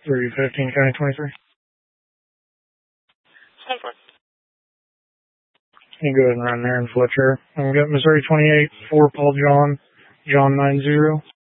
315, County 23. Sounds fine. You can go ahead and run there in Fletcher. And we got Missouri 28, 4 Paul John 90.